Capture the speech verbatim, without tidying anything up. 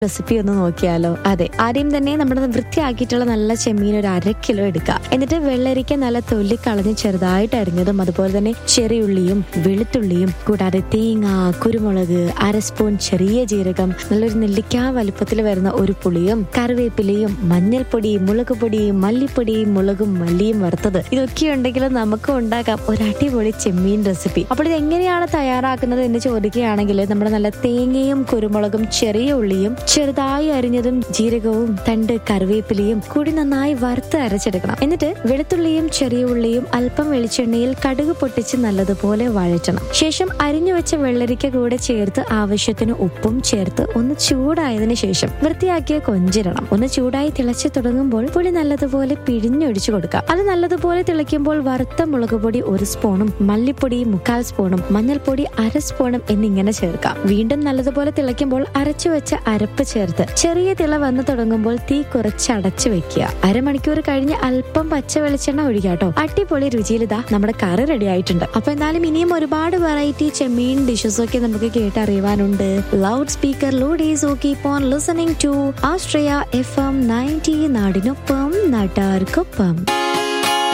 Recipe ഒന്ന് നോക്കിയാലോ? അതെ, ആദ്യം തന്നെ നമ്മുടെ വൃത്തിയാക്കിയിട്ടുള്ള നല്ല ചെമ്മീൻ ഒരു അര കിലോ എടുക്കുക. എന്നിട്ട് വെള്ളരിക്ക നല്ല തൊല്ലി കളഞ്ഞ് ചെറുതായിട്ട് അരിഞ്ഞതും അതുപോലെ തന്നെ ചെറിയുള്ളിയും വെളുത്തുള്ളിയും കൂടാതെ തേങ്ങ, കുരുമുളക്, അര സ്പൂൺ ചെറിയ ജീരകം, നല്ലൊരു നെല്ലിക്ക വലുപ്പത്തിൽ വരുന്ന ഒരു പുളിയും കറിവേപ്പിലയും മഞ്ഞൾപ്പൊടി, മുളക് പൊടി, മല്ലിപ്പൊടി, മുളകും മല്ലിയും വറുത്തത്, ഇതൊക്കെ ഉണ്ടെങ്കിൽ നമുക്ക് ഉണ്ടാക്കാം ഒരു അടിപൊളി ചെമ്മീൻ റെസിപ്പി. അപ്പോൾ ഇത് എങ്ങനെയാണ് തയ്യാറാക്കുന്നത് എന്ന് ചോദിക്കുകയാണെങ്കിൽ നമ്മുടെ നല്ല തേങ്ങയും കുരുമുളകും ചെറിയ ഉള്ളിയും ചെറുതായി അരിഞ്ഞതും ജീരകവും തണ്ട് കറിവേപ്പിലയും കൂടി നന്നായി വറുത്ത് അരച്ചെടുക്കണം. എന്നിട്ട് വെളുത്തുള്ളിയും ചെറിയ ഉള്ളിയും അല്പം വെളിച്ചെണ്ണയിൽ കടുക് പൊട്ടിച്ച് നല്ലതുപോലെ വഴറ്റണം. ശേഷം അരിഞ്ഞു വെച്ച വെള്ളരിക്ക കൂടെ ചേർത്ത് ആവശ്യത്തിന് ഉപ്പും ചേർത്ത് ഒന്ന് ചൂടായതിനു ശേഷം വൃത്തിയാക്കിയ കൊഞ്ചിരണം. ഒന്ന് ചൂടായി തിളച്ചു തുടങ്ങുമ്പോൾ പുളി നല്ലതുപോലെ പിഴിഞ്ഞൊഴിച്ചു കൊടുക്കാം. അത് നല്ലതുപോലെ തിളയ്ക്കുമ്പോൾ വറുത്ത മുളക് പൊടി ഒരു സ്പൂണും മല്ലിപ്പൊടി മുക്കാൽ സ്പൂണും മഞ്ഞൾപ്പൊടി അര സ്പൂണും എന്നിങ്ങനെ ചേർക്കാം. വീണ്ടും നല്ലതുപോലെ തിളയ്ക്കുമ്പോൾ അരച്ചു വെച്ച അരപ്പ് ചേർത്ത് ചെറിയ തിള വന്നു തുടങ്ങുമ്പോൾ തീ കുറച്ച് അടച്ചു വെക്കുക. അരമണിക്കൂർ കഴിഞ്ഞ് അല്പം പച്ച വെളിച്ചെണ്ണ ഒഴിക്കാട്ടോ. അടിപൊളി രുചിയിൽ ഇതാ നമ്മുടെ കറി റെഡി ആയിട്ടുണ്ട്. അപ്പൊ എന്തായാലും ഇനിയും ഒരുപാട് വെറൈറ്റി ചെമ്മീൻ ഡിഷസ് ഒക്കെ നമുക്ക് കേട്ടറിയുവാനുണ്ട്. Loud സ്പീക്കറിലൂടെ so keep on listening to Austria F M ninety, നാടിനൊപ്പം നാട്ടാർക്കൊപ്പം.